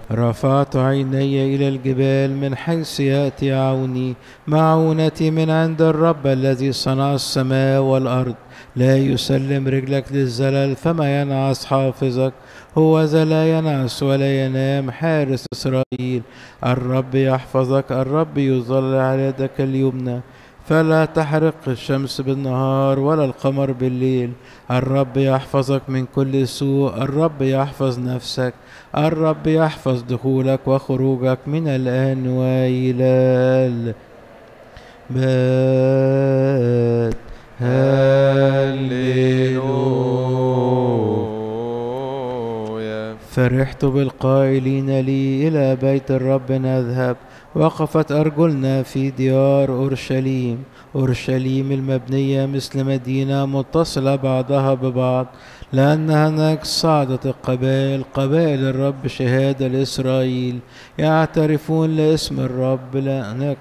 رفعت عيني إلى الجبال من حيث يأتي عوني. معونتي من عند الرب الذي صنع السماء والأرض. لا يسلم رجلك للزلل فما ينعس حافظك. هو ذا لا ينعس ولا ينام حارس إسرائيل. الرب يحفظك، الرب يظل على يدك اليمنى. فلا تحرق الشمس بالنهار ولا القمر بالليل. الرب يحفظك من كل سوء، الرب يحفظ نفسك. الرب يحفظ دخولك وخروجك من الآن وإلى الأبد. هللويا. فرحت بالقائلين لي إلى بيت الرب نذهب. وقفت أرجلنا في ديار أورشليم. أورشليم المبنية مثل مدينة متصلة بعضها ببعض، لأن هناك صعدت القبائل، قبائل الرب شهادة لإسرائيل، يعترفون لاسم الرب. لأنك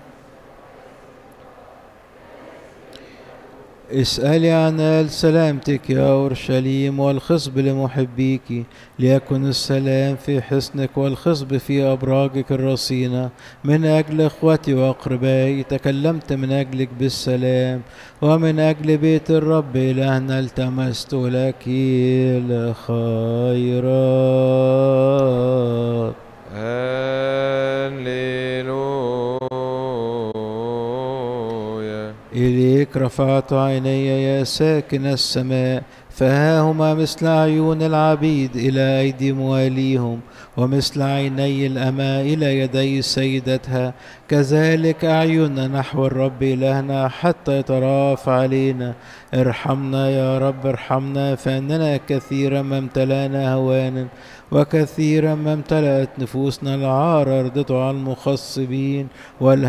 اسألي عن آل سلامتك يا أورشليم، والخصب لمحبيك. ليكن السلام في حصنك والخصب في أبراجك الرصينة. من أجل إخوتي وأقربائي تكلمت من أجلك بالسلام، ومن أجل بيت الرب إلهنا التمست لك الخيرات. إليك رفعت عيني يا ساكن السماء، فها هما مثل عيون العبيد إلى أيدي مواليهم، ومثل عيني الأماء إلى يدي سيدتها. كذلك أعيننا نحو الرب إلهنا حتى يترأف علينا. ارحمنا يا رب ارحمنا، فإننا كثيرا ما امتلأنا هوانا، وكثيرا ما امتلأت نفوسنا العار. ردت على المخصبين